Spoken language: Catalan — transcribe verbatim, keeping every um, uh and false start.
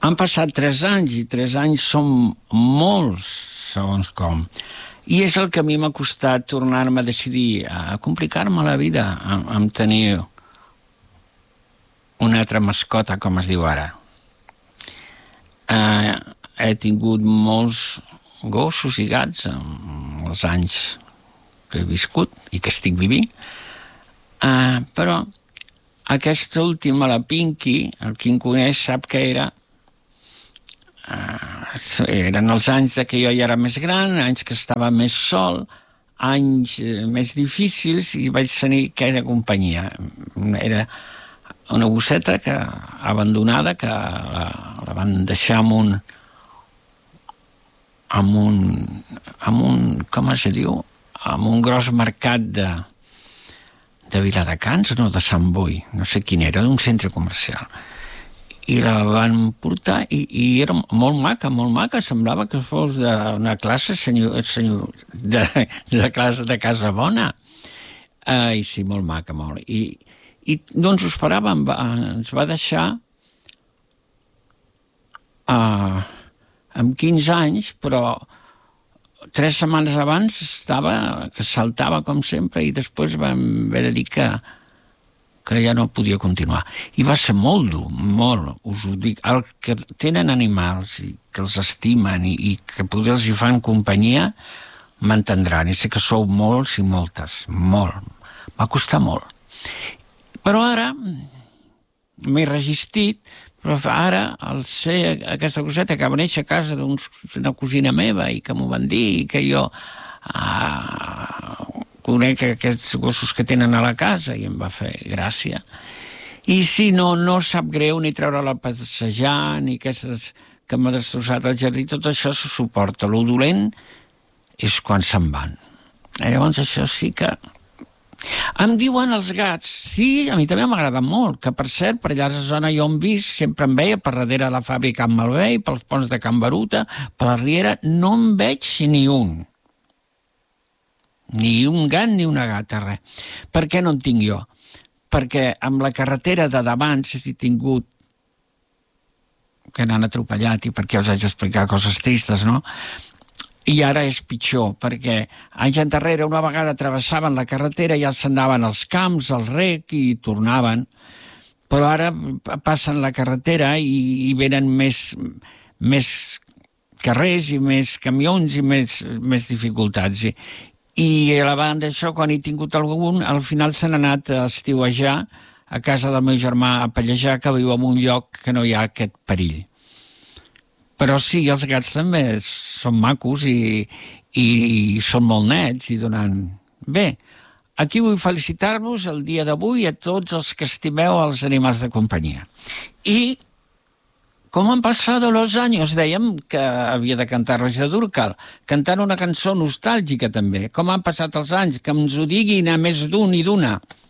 Han passat tres anys, i tres anys són molts, segons com. I és el que a mi m'ha costat tornar-me a decidir, a complicar-me la vida, a, a tenir una altra mascota, com es diu ara. Eh, he tingut molts gossos i gats en els anys que he viscut i que estic vivint, eh, però aquesta última, la Pinky, el qui em coneix sap que era eh, eren els anys de que jo ja era més gran, anys que estava més sol, anys eh, més difícils, i vaig tenir aquella companyia. Era una gosseta que, abandonada, que la, la van deixar amb un amb un, amb un, com es diu, amb un gros mercat de, de Viladecans, no, de Sant Boi, no sé quin era, d'un centre comercial. I la van portar, i, i era molt maca, molt maca, semblava que fos d'una classe senyor, senyor, de, de classe de casa bona. Uh, I sí, molt maca, molt. I, i no ens ho esperàvem, va, ens va deixar uh, amb quinze anys, però tres setmanes abans estava, que saltava com sempre, i després vam haver de dir que, que ja no podia continuar. I va ser molt dur, molt, us ho dic. El que tenen animals i que els estimen i, i que poder els hi fan companyia, m'entendran. I sé que sou molts i moltes, molt. Va costar molt. Però ara m'he resistit, però ara, al ser aquesta coseta que va néixer a casa d'una cosina meva i que m'ho van dir i que jo ah, conec aquests gossos que tenen a la casa, i em va fer gràcia. I sí, no, no sap greu ni treure-la a passejar, ni aquestes que m'ha destrossat el jardí, tot això s'ho suporta. Lo dolent és quan se'n van. Llavors això sí que... Em diuen els gats, sí, a mi també m'agrada molt, que per cert, per allà a la zona jo on visc, sempre em veia per darrere la fàbrica Can Malvei, pels ponts de Can Baruta, per la Riera, no en veig ni un. Ni un gat ni una gata, res. Per què no en tinc jo? Perquè amb la carretera de davant he tingut que n'han atropellat, i perquè us haig d'explicar coses tristes, no? I ara és pitjor, perquè anys endarrere una vegada travessaven la carretera i ja se'n anaven als camps, al rec, i tornaven. Però ara passen la carretera i, i venen més, més carrers i més camions i més, més dificultats. I, i a la banda d'això, quan he tingut algun, al final s'han anat a estiuejar a casa del meu germà a Pallejà, que viu en un lloc que no hi ha aquest perill. Però sí, els gats també són macos i, i, i són molt nets i donen... Bé, aquí vull felicitar-vos el dia d'avui a tots els que estimeu els animals de companyia. I com han passat los anys, dèiem que havia de cantar Roger Durcal, cantant una cançó nostàlgica també. Com han passat els anys, que ens ho diguin a més d'un i d'una.